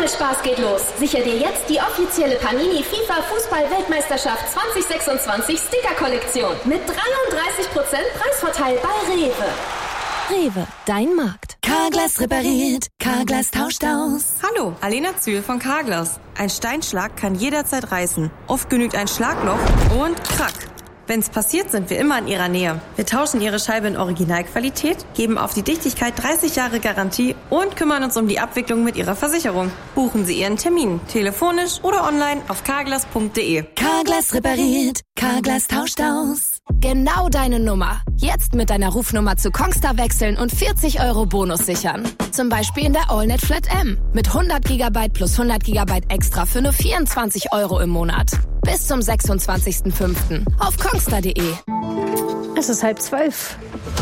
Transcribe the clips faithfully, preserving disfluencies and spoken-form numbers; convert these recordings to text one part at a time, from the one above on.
Spaß geht los. Sicher dir jetzt die offizielle Panini FIFA Fußball-Weltmeisterschaft zwanzig sechsundzwanzig Sticker-Kollektion mit dreiunddreißig Prozent Preisvorteil bei Rewe. Rewe, dein Markt. Carglass repariert, Carglass tauscht aus. Hallo, Alena Zühl von Carglass. Ein Steinschlag kann jederzeit reißen. Oft genügt ein Schlagloch und krack. Wenn's passiert, sind wir immer in Ihrer Nähe. Wir tauschen Ihre Scheibe in Originalqualität, geben auf die Dichtigkeit dreißig Jahre Garantie und kümmern uns um die Abwicklung mit Ihrer Versicherung. Buchen Sie Ihren Termin, telefonisch oder online auf carglass punkt de. Carglass repariert, Carglass tauscht aus. Genau deine Nummer. Jetzt mit deiner Rufnummer zu Kongstar wechseln und vierzig Euro Bonus sichern. Zum Beispiel in der AllNet Flat M mit hundert Gigabyte plus hundert Gigabyte extra für nur vierundzwanzig Euro im Monat. Bis zum sechsundzwanzigsten fünften auf kongstar punkt de. Es ist halb zwölf.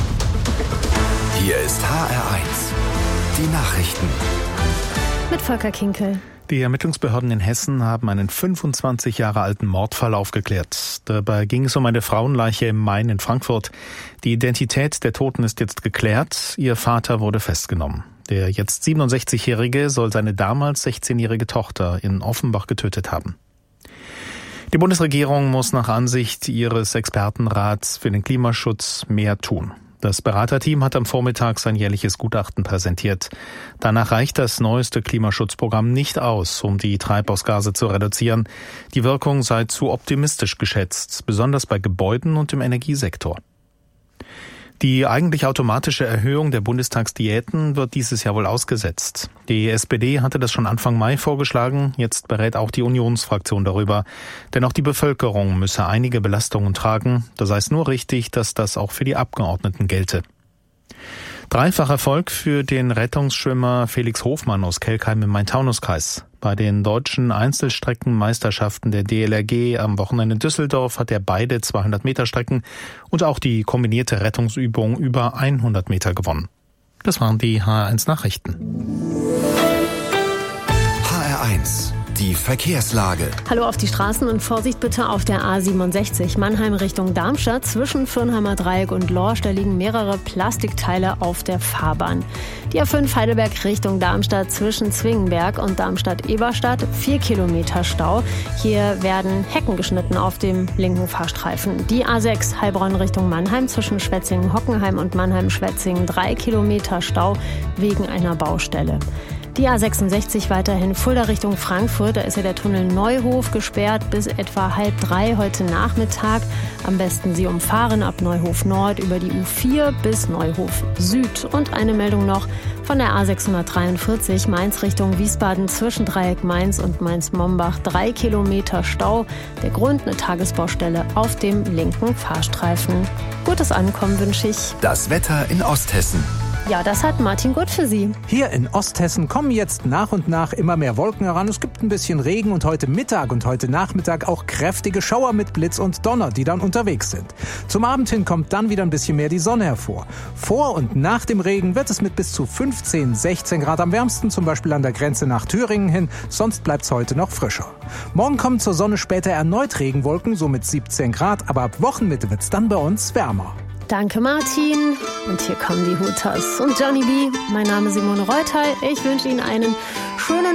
Hier ist H R eins. Die Nachrichten. Mit Volker Kinkel. Die Ermittlungsbehörden in Hessen haben einen fünfundzwanzig Jahre alten Mordfall aufgeklärt. Dabei ging es um eine Frauenleiche im Main in Frankfurt. Die Identität der Toten ist jetzt geklärt. Ihr Vater wurde festgenommen. Der jetzt siebenundsechzigjährige soll seine damals sechzehnjährige Tochter in Offenbach getötet haben. Die Bundesregierung muss nach Ansicht ihres Expertenrats für den Klimaschutz mehr tun. Das Beraterteam hat am Vormittag sein jährliches Gutachten präsentiert. Danach reicht das neueste Klimaschutzprogramm nicht aus, um die Treibhausgase zu reduzieren. Die Wirkung sei zu optimistisch geschätzt, besonders bei Gebäuden und im Energiesektor. Die eigentlich automatische Erhöhung der Bundestagsdiäten wird dieses Jahr wohl ausgesetzt. Die S P D hatte das schon Anfang Mai vorgeschlagen, jetzt berät auch die Unionsfraktion darüber. Denn auch die Bevölkerung müsse einige Belastungen tragen. Das heißt nur richtig, dass das auch für die Abgeordneten gelte. Dreifacher Erfolg für den Rettungsschwimmer Felix Hofmann aus Kelkheim im Main-Taunus-Kreis. Bei den deutschen Einzelstreckenmeisterschaften der D L R G am Wochenende in Düsseldorf hat er beide zweihundert Meter Strecken und auch die kombinierte Rettungsübung über hundert Meter gewonnen. Das waren die H R eins Nachrichten. H R eins. Die Verkehrslage. Hallo auf die Straßen und Vorsicht bitte auf der A siebenundsechzig Mannheim Richtung Darmstadt. Zwischen Fürnheimer Dreieck und Lorsch, da liegen mehrere Plastikteile auf der Fahrbahn. Die A fünf Heidelberg Richtung Darmstadt zwischen Zwingenberg und Darmstadt-Eberstadt. Vier Kilometer Stau. Hier werden Hecken geschnitten auf dem linken Fahrstreifen. Die A sechs Heilbronn Richtung Mannheim zwischen Schwetzingen-Hockenheim und Mannheim-Schwetzingen. Drei Kilometer Stau wegen einer Baustelle. Die A sechsundsechzig weiterhin Fulda Richtung Frankfurt. Da ist ja der Tunnel Neuhof gesperrt bis etwa halb drei heute Nachmittag. Am besten Sie umfahren ab Neuhof Nord über die U vier bis Neuhof Süd. Und eine Meldung noch von der A sechshundertdreiundvierzig Mainz Richtung Wiesbaden zwischen Dreieck Mainz und Mainz-Mombach. Drei Kilometer Stau. Der Grund eine Tagesbaustelle auf dem linken Fahrstreifen. Gutes Ankommen wünsche ich. Das Wetter in Osthessen. Ja, das hat Martin Gut für Sie. Hier in Osthessen kommen jetzt nach und nach immer mehr Wolken heran. Es gibt ein bisschen Regen und heute Mittag und heute Nachmittag auch kräftige Schauer mit Blitz und Donner, die dann unterwegs sind. Zum Abend hin kommt dann wieder ein bisschen mehr die Sonne hervor. Vor und nach dem Regen wird es mit bis zu fünfzehn, sechzehn Grad am wärmsten, zum Beispiel an der Grenze nach Thüringen hin. Sonst bleibt es heute noch frischer. Morgen kommen zur Sonne später erneut Regenwolken, so mit siebzehn Grad. Aber ab Wochenmitte wird es dann bei uns wärmer. Danke Martin. Und hier kommen die Hooters und Johnny B. Mein Name ist Simone Reuter. Ich wünsche Ihnen einen schönen